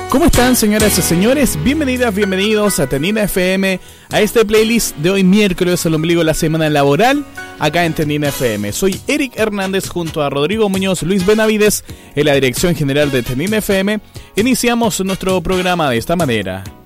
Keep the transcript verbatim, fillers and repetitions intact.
¿Cómo están, señoras y señores? Bienvenidas, bienvenidos a Tendina F M, a este playlist de hoy miércoles, el ombligo de la semana laboral, acá en Tendina F M. Soy Eric Hernández junto a Rodrigo Muñoz, Luis Benavides, en la dirección general de Tendina F M. Iniciamos nuestro programa de esta manera.